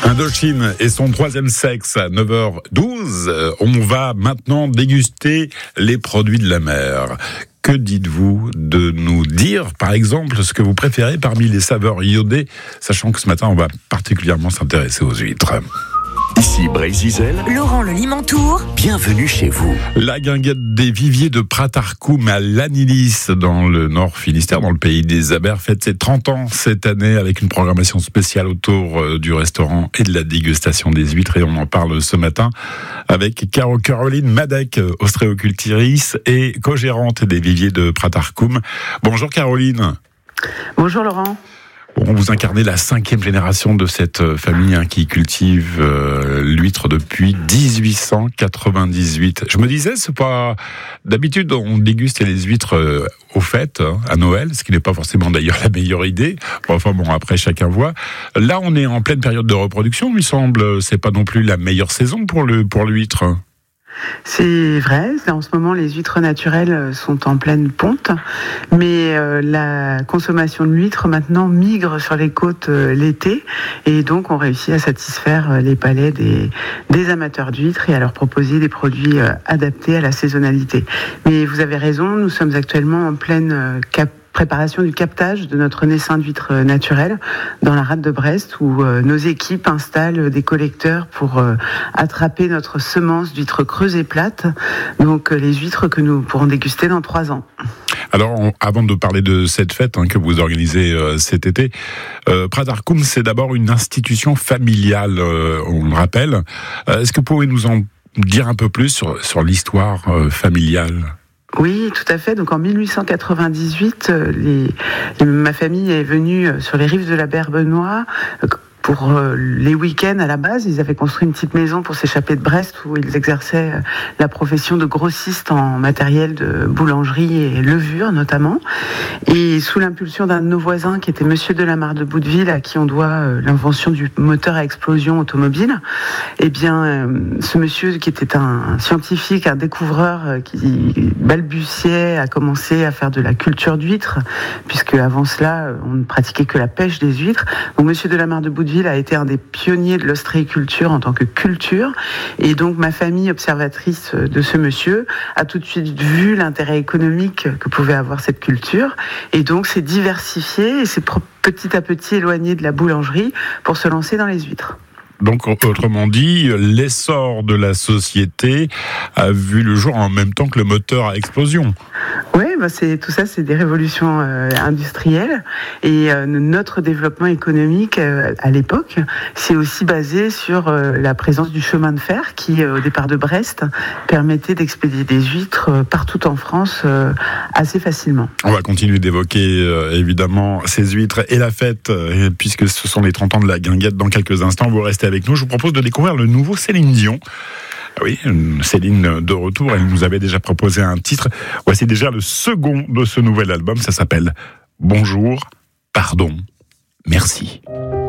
Indochine et son troisième sexe à 9h12. On va maintenant déguster les produits de la mer. Que dites-vous de nous dire, par exemple, ce que vous préférez parmi les saveurs iodées, sachant que ce matin, on va particulièrement s'intéresser aux huîtres. Ici Brésil, Laurent Le Limantour. bienvenue chez vous. La guinguette des viviers de Pratarkoum à Lannilis, dans le Nord Finistère, dans le pays des Abers, fête ses 30 ans cette année avec une programmation spéciale autour du restaurant et de la dégustation des huîtres. Et on en parle ce matin avec Caroline Madec, ostréocultrice et co-gérante des viviers de Pratarkoum. Bonjour Caroline. Bonjour Laurent. Bon, vous incarnez la 5e génération de cette famille qui cultive l'huître depuis 1898. Je me disais, c'est pas d'habitude on déguste les huîtres aux fêtes, à Noël, ce qui n'est pas forcément d'ailleurs la meilleure idée. Enfin bon, après chacun voit. Là, on est en pleine période de reproduction, il me semble. C'est pas non plus la meilleure saison pour l'huître. C'est vrai, en ce moment les huîtres naturelles sont en pleine ponte, mais la consommation de l'huître maintenant migre sur les côtes l'été, et donc on réussit à satisfaire les palais des amateurs d'huîtres et à leur proposer des produits adaptés à la saisonnalité. Mais vous avez raison, nous sommes actuellement en pleine préparation du captage de notre naissin d'huîtres naturelles dans la rade de Brest, où nos équipes installent des collecteurs pour attraper notre semence d'huîtres creuses et plates, donc les huîtres que nous pourrons déguster dans 3 ans. Alors, avant de parler de cette fête que vous organisez cet été, Pratarkoum, c'est d'abord une institution familiale, on le rappelle. Est-ce que vous pouvez nous en dire un peu plus sur l'histoire familiale ? Oui, tout à fait. Donc en 1898, ma famille est venue sur les rives de la Berbenois pour les week-ends à la base. Ils avaient construit une petite maison pour s'échapper de Brest, où ils exerçaient la profession de grossiste en matériel de boulangerie et levure notamment. Et sous l'impulsion d'un de nos voisins, qui était Monsieur Delamarre de Bouteville, à qui on doit l'invention du moteur à explosion automobile, eh bien, ce monsieur qui était un scientifique, un découvreur qui balbutiait à commencer à faire de la culture d'huîtres, puisque avant cela, on ne pratiquait que la pêche des huîtres. Donc Monsieur Delamarre de Bouteville a été un des pionniers de l'ostréiculture en tant que culture, et donc ma famille, observatrice de ce monsieur, a tout de suite vu l'intérêt économique que pouvait avoir cette culture, et donc s'est diversifié et s'est petit à petit éloigné de la boulangerie pour se lancer dans les huîtres. Donc, autrement dit, l'essor de la société a vu le jour en même temps que le moteur à explosion. Oui, tout ça, c'est des révolutions industrielles. Et notre développement économique à l'époque, c'est aussi basé sur la présence du chemin de fer qui, au départ de Brest, permettait d'expédier des huîtres partout en France assez facilement. On va continuer d'évoquer évidemment ces huîtres et la fête, puisque ce sont les 30 ans de la guinguette dans quelques instants. Vous restez avec nous. Je vous propose de découvrir le nouveau Céline Dion. Oui, Céline de retour, elle nous avait déjà proposé un titre. Voici déjà le second de ce nouvel album, ça s'appelle Bonjour, pardon, merci.